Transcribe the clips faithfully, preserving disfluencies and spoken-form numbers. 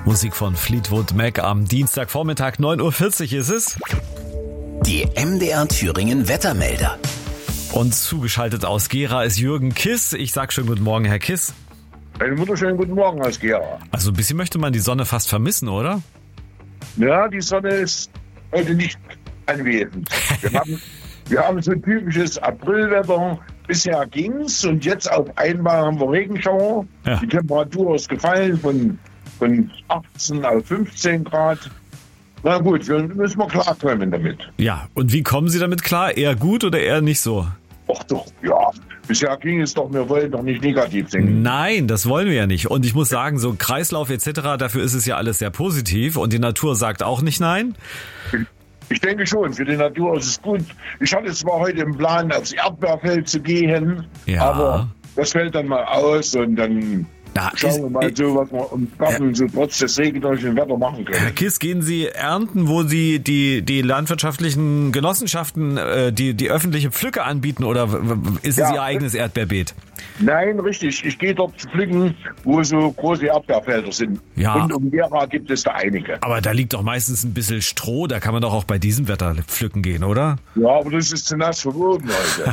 Musik von Fleetwood Mac am Dienstagvormittag, neun Uhr vierzig ist es. Die M D R Thüringen Wettermelder. Und zugeschaltet aus Gera ist Jürgen Kiss. Ich sag schönen guten Morgen, Herr Kiss. Einen wunderschönen guten Morgen aus Gera. Also ein bisschen möchte man die Sonne fast vermissen, oder? Ja, die Sonne ist heute nicht anwesend. Wir haben, wir haben so ein typisches Aprilwetter. Bisher ging's und jetzt auf einmal haben wir Regenschauer. Ja. Die Temperatur ist gefallen von, von achtzehn auf fünfzehn Grad. Na gut, wir müssen mal klarkommen damit. Ja, und wie kommen Sie damit klar? Eher gut oder eher nicht so? Ach doch, ja. Bisher ging es doch, wir wollen doch nicht negativ denken. Nein, das wollen wir ja nicht. Und ich muss sagen, so Kreislauf et cetera, dafür ist es ja alles sehr positiv. Und die Natur sagt auch nicht nein. Ich denke schon, für die Natur ist es gut. Ich hatte zwar heute im Plan, aufs Erdbeerfeld zu gehen, Ja. aber das fällt dann mal aus und dann Na, schauen ist- wir mal so, was wir im Garten so trotz des regnerischen Wetter machen Herr können. Kiss, gehen Sie ernten, wo Sie die, die landwirtschaftlichen Genossenschaften äh, die, die öffentliche Pflücke anbieten, oder w- w- ist es Ja. Ihr eigenes Erdbeerbeet? Nein, richtig. Ich gehe dort zu pflücken, wo so große Erdbeerfelder sind. Ja. Und um Gera gibt es da einige. Aber da liegt doch meistens ein bisschen Stroh, da kann man doch auch bei diesem Wetter pflücken gehen, oder? Ja, aber das ist zu nass von oben heute.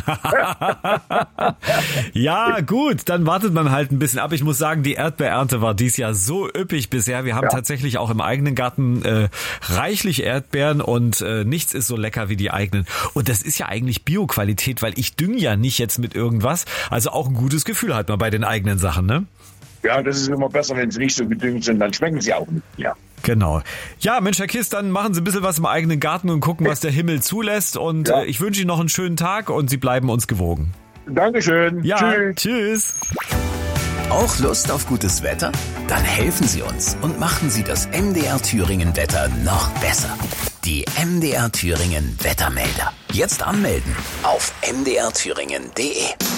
Ja, gut, dann wartet man halt ein bisschen ab. Ich muss sagen, die Erdbeerernte war dies Jahr so üppig bisher. Wir haben Ja. tatsächlich auch im eigenen Garten äh, reichlich Erdbeeren und äh, nichts ist so lecker wie die eigenen. Und das ist ja eigentlich Bio-Qualität, weil ich dünge ja nicht jetzt mit irgendwas. Also auch ein gutes Gefühl hat man bei den eigenen Sachen, ne? Ja, das ist immer besser, wenn sie nicht so gedüngt sind, dann schmecken sie auch nicht. Ja. Genau. Ja, Mensch, Herr Kiss, dann machen Sie ein bisschen was im eigenen Garten und gucken, was der Himmel zulässt. Und Ja. äh, ich wünsche Ihnen noch einen schönen Tag und Sie bleiben uns gewogen. Dankeschön. Ja, Tschüss. tschüss. Auch Lust auf gutes Wetter? Dann helfen Sie uns und machen Sie das M D R Thüringen Wetter noch besser. Die M D R Thüringen Wettermelder. Jetzt anmelden auf m d r thüringen punkt d e.